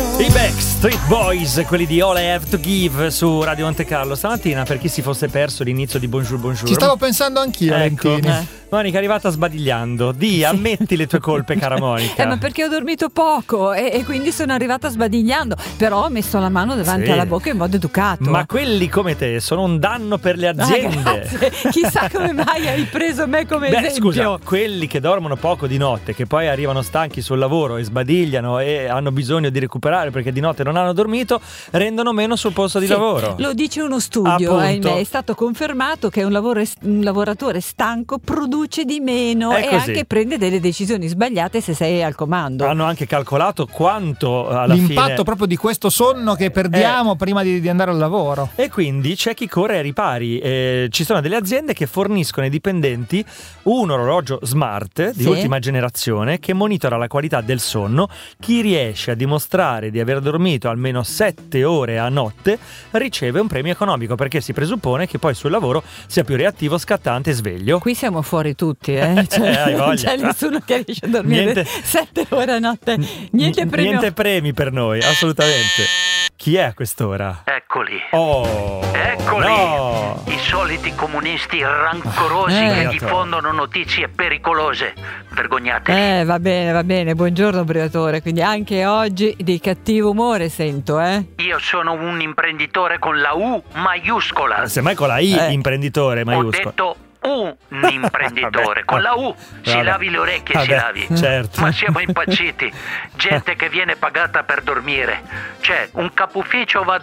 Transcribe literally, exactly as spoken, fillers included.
I Backstreet Boys, quelli di All I Have to Give su Radio Monte Carlo. Stamattina, per chi si fosse perso l'inizio di Bonjour Bonjour, ci stavo pensando anch'io, ecco, Valentini. eh. Monica è arrivata sbadigliando. Di, sì. Ammetti le tue colpe, cara Monica. Eh, ma perché ho dormito poco e, e quindi sono arrivata sbadigliando. Però ho messo la mano davanti sì. alla bocca in modo educato. Ma quelli come te sono un danno per le aziende. Ah, chissà come mai hai preso me come Beh, esempio. scusa, quelli che dormono poco di notte, che poi arrivano stanchi sul lavoro e sbadigliano e hanno bisogno di recuperare perché di notte non hanno dormito, rendono meno sul posto di sì, lavoro. Lo dice uno studio, Appunto. è stato confermato che un, lavoro, un lavoratore stanco produce di meno È e così. anche prende delle decisioni sbagliate se sei al comando. Hanno anche calcolato quanto alla l'impatto fine... proprio di questo sonno che perdiamo eh. prima di, di andare al lavoro. E quindi c'è chi corre ai ripari. Eh, ci sono delle aziende che forniscono ai dipendenti un orologio smart di sì. ultima generazione che monitora la qualità del sonno. Chi riesce a dimostrare di aver dormito almeno sette ore a notte riceve un premio economico, perché si presuppone che poi sul lavoro sia più reattivo, scattante e sveglio. Qui siamo fuori tutti, eh? Cioè, eh, non c'è nessuno che riesce a dormire niente, sette ore a notte. Niente premio. Niente premi per noi, assolutamente. Chi è a qu'ora? Eccoli. Oh, Eccoli. No. I soliti comunisti rancorosi eh. che diffondono notizie pericolose. Vergognatevi. Eh, va bene, va bene. Buongiorno, Briatore. Quindi anche oggi di cattivo umore sento, eh? Io sono un imprenditore con la U maiuscola. Semmai con la I, eh. imprenditore maiuscola. Ho detto un imprenditore con la U. Si Vabbè. lavi le orecchie, Vabbè, si lavi. certo. Ma siamo impazziti. Gente che viene pagata per dormire. Cioè, un capo ufficio va